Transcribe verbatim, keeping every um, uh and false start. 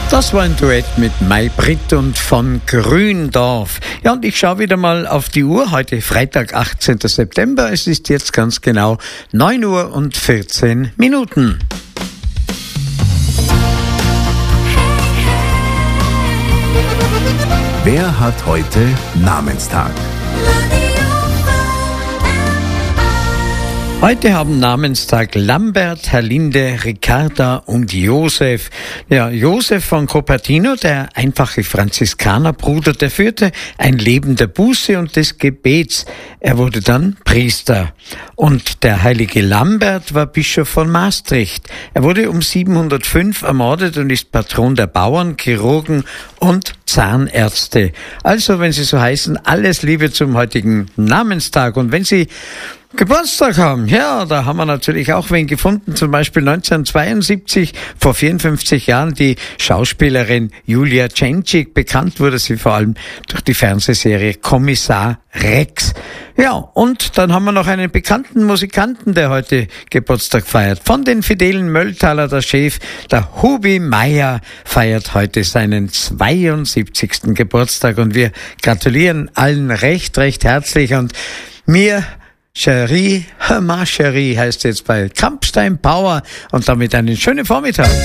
Das war ein Duett mit Maybrit und von Gründorf. Ja, und ich schaue wieder mal auf die Uhr. Heute Freitag, achtzehnten September. Es ist jetzt ganz genau neun Uhr und vierzehn Minuten. Wer hat heute Namenstag? Heute haben Namenstag Lambert, Herlinde, Ricarda und Josef. Ja, Josef von Cupertino, der einfache Franziskanerbruder, der führte ein Leben der Buße und des Gebets. Er wurde dann Priester. Und der heilige Lambert war Bischof von Maastricht. Er wurde um siebenhundertfünf ermordet und ist Patron der Bauern, Chirurgen und Zahnärzte. Also, wenn Sie so heißen, alles Liebe zum heutigen Namenstag. Und wenn Sie Geburtstag haben, ja, da haben wir natürlich auch wen gefunden, zum Beispiel neunzehnhundertzweiundsiebzig, vor vierundfünfzig Jahren, die Schauspielerin Julia Cencic. Bekannt wurde sie vor allem durch die Fernsehserie Kommissar Rex. Ja, und dann haben wir noch einen bekannten Musikanten, der heute Geburtstag feiert. Von den Fidelen Mölltaler, der Chef, der Hubi Meier, feiert heute seinen zweiundsiebzigsten Geburtstag und wir gratulieren allen recht, recht herzlich und mir Cherie, ma Cherie heißt jetzt bei Kampstein Power und damit einen schönen Vormittag.